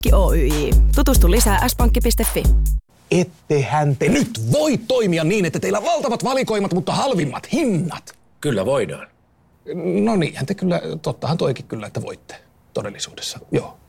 Oyj. Tutustu lisää s-pankki.fi. Ettehän te nyt voi toimia niin, että teillä valtavat valikoimat, mutta halvimmat hinnat. Kyllä voidaan. No niinhän te kyllä, tottahan toikin kyllä, että voitte todellisuudessa, joo.